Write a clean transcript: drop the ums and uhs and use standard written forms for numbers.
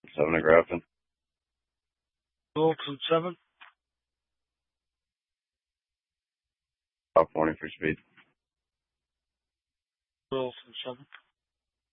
7 at Grafton. Wilson 7. Top 20 for speed. Wilson 7.